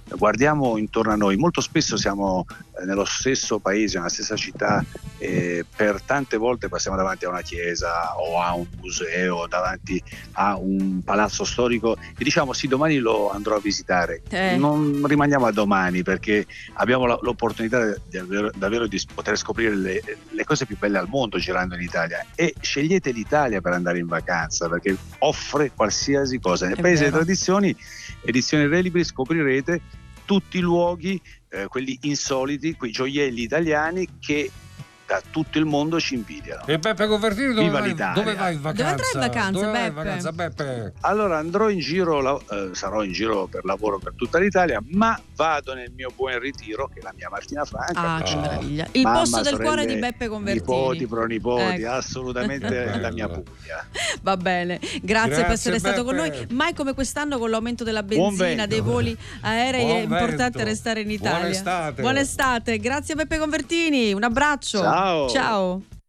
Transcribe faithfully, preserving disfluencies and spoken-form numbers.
guardiamo intorno a noi, molto spesso siamo nello stesso paese, nella stessa città, e per tante volte passiamo davanti a una chiesa o a un museo, davanti a un palazzo storico e diciamo sì, domani lo andrò a visitare. Eh. Non rimaniamo a domani, perché abbiamo la, l'opportunità di davvero, davvero di poter scoprire le, le cose più belle al mondo girando in Italia, e scegliete l'Italia per andare in vacanza, perché offre qualsiasi cosa. Nel È paese delle vero. tradizioni, edizione Relibri, scoprirete tutti i luoghi, eh, quelli insoliti, quei gioielli italiani che da tutto il mondo ci invidiano. E Beppe Convertini dove Viva vai, l'Italia. dove vai in Dove vacanza? andrai in vacanza, Dove vai in Beppe? vacanza, Beppe? Allora andrò in giro, la- eh, sarò in giro per lavoro per tutta l'Italia, ma vado nel mio buon ritiro, che è la mia Martina Franca. Ah, che Ah. meraviglia. Il Mamma, posto del sorelle, cuore di Beppe Convertini. Nipoti, pronipoti, Ecco. assolutamente la mia Bello. Puglia. Va bene, grazie, Grazie, per essere stato con Beppe. noi. Mai come quest'anno, con l'aumento della Buon benzina, vento. dei voli aerei, Buon è importante vento. restare in Italia. Buona estate. Buona estate, grazie a Beppe Convertini, un abbraccio. Ciao. Ciao.